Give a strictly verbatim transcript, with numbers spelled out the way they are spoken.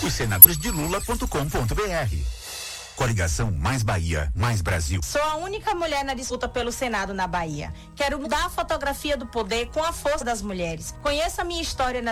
os senadores de lula ponto com ponto br. Coligação Mais Bahia, Mais Brasil. Sou a única mulher na disputa pelo Senado na Bahia. Quero mudar a fotografia do poder com a força das mulheres. Conheça a minha história na